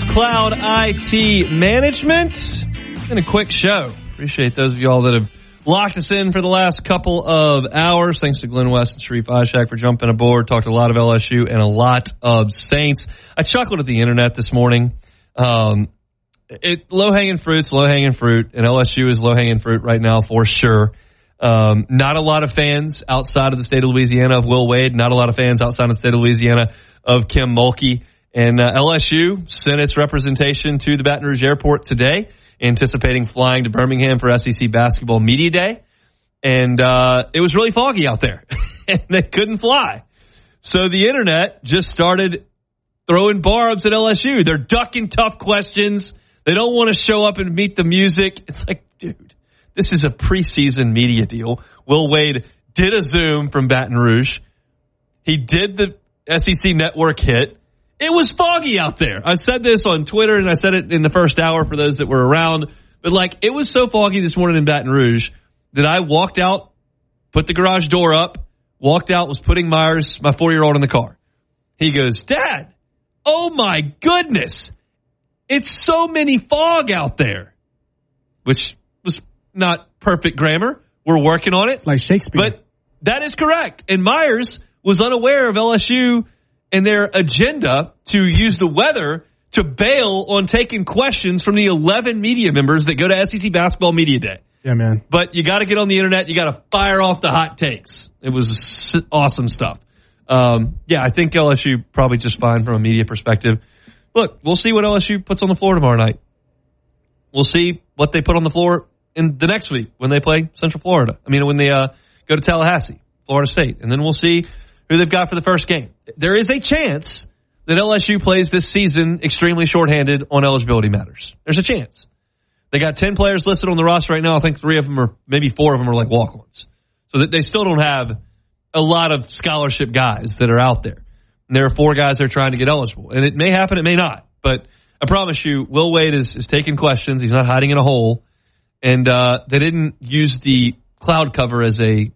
Cloud IT Management. It's been a quick show. Appreciate those of y'all that have locked us in for the last couple of hours. Thanks to Glenn West and Sharif Ishak for jumping aboard. Talked a lot of LSU and a lot of Saints. I chuckled at the internet this morning. Low-hanging fruit, and LSU is low-hanging fruit right now for sure. Not a lot of fans outside of the state of Louisiana of Will Wade. Not a lot of fans outside of the state of Louisiana of Kim Mulkey. And LSU sent its representation to the Baton Rouge airport today, anticipating flying to Birmingham for SEC Basketball Media Day. And it was really foggy out there, and they couldn't fly. So the internet just started throwing barbs at LSU. They're ducking tough questions. They don't want to show up and meet the music. It's like, dude, this is a preseason media deal. Will Wade did a Zoom from Baton Rouge. He did the SEC Network hit. It was foggy out there. I said this on Twitter, and I said it in the first hour for those that were around. But, it was so foggy this morning in Baton Rouge that I walked out, put the garage door up, walked out, was putting Myers, my 4-year-old, in the car. He goes, Dad, oh, my goodness. It's so many fog out there, which was not perfect grammar. We're working on it. Like Shakespeare. But that is correct. And Myers was unaware of LSU and their agenda to use the weather to bail on taking questions from the 11 media members that go to SEC Basketball Media Day. Yeah, man. But you got to get on the internet. You got to fire off the hot takes. It was awesome stuff. I think LSU probably just fine from a media perspective. Look, we'll see what LSU puts on the floor tomorrow night. We'll see what they put on the floor in the next week when they play Central Florida. When they go to Tallahassee, Florida State. And then we'll see who they've got for the first game. There is a chance that LSU plays this season extremely shorthanded on eligibility matters. There's a chance. They got 10 players listed on the roster right now. I think 3 of them or maybe 4 of them are like walk-ons. So that they still don't have a lot of scholarship guys that are out there. And there are 4 guys that are trying to get eligible. And it may happen, it may not. But I promise you, Will Wade is taking questions. He's not hiding in a hole. And they didn't use the cloud cover as a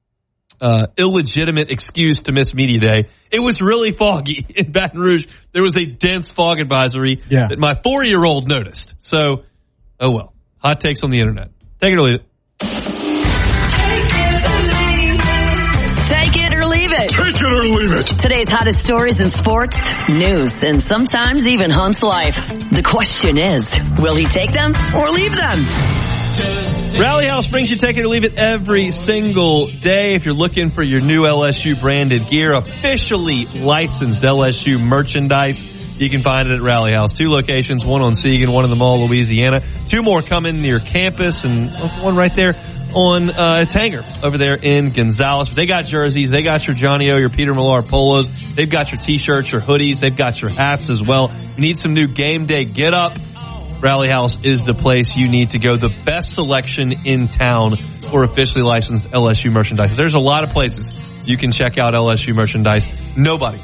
illegitimate excuse to miss Media Day. It was really foggy in Baton Rouge. There was a dense fog advisory that my 4-year-old noticed. So, oh well. Hot takes on the internet. Take it or leave it. Take it or leave it. Take it or leave it. Today's hottest stories in sports, news, and sometimes even Hunt's life. The question is, will he take them or leave them? Rally House brings you Take It or Leave It every single day. If you're looking for your new LSU branded gear, officially licensed LSU merchandise, you can find it at Rally House. 2 locations, one on Seagan, one in the Mall, Louisiana. 2 more coming near campus, and one right there on Tanger over there in Gonzales. But they got jerseys. They got your Johnny O, your Peter Millar polos. They've got your T-shirts, your hoodies. They've got your hats as well. You need some new game day get up. Rally House is the place you need to go. The best selection in town for officially licensed LSU merchandise. There's a lot of places you can check out LSU merchandise. Nobody